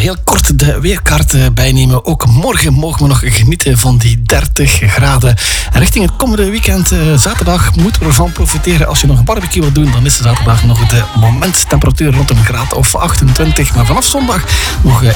heel kort de weerkaart bijnemen. Ook morgen mogen we nog genieten van die 30 graden. En richting het komende weekend, zaterdag, moeten we ervan profiteren. Als je nog een barbecue wilt doen, dan is de zaterdag nog de momenttemperatuur rond een graad of 28. Maar vanaf zondag nog